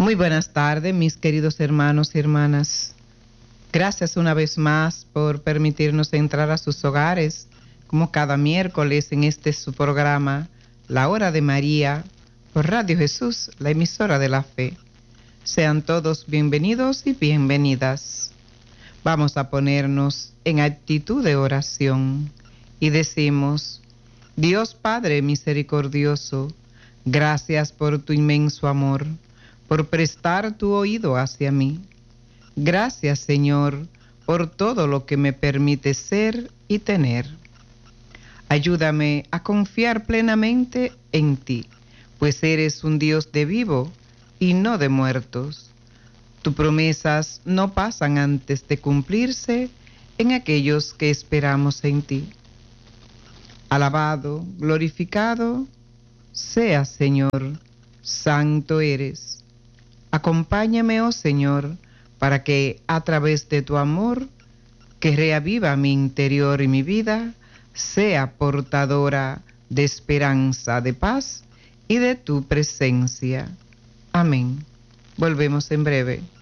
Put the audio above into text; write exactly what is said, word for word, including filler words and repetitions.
Muy buenas tardes, mis queridos hermanos y hermanas. Gracias una vez más por permitirnos entrar a sus hogares, como cada miércoles en este su programa, La Hora de María, por Radio Jesús, la emisora de la fe. Sean todos bienvenidos y bienvenidas. Vamos a ponernos en actitud de oración y decimos: Dios Padre misericordioso, gracias por tu inmenso amor, por prestar tu oído hacia mí. Gracias, Señor, por todo lo que me permite ser y tener. Ayúdame a confiar plenamente en ti, pues eres un Dios de vivo y no de muertos. Tus promesas no pasan antes de cumplirse en aquellos que esperamos en ti. Alabado, glorificado seas, Señor, santo eres. Acompáñame, oh Señor, para que a través de tu amor, que reaviva mi interior y mi vida, sea portadora de esperanza, de paz y de tu presencia. Amén. Volvemos en breve.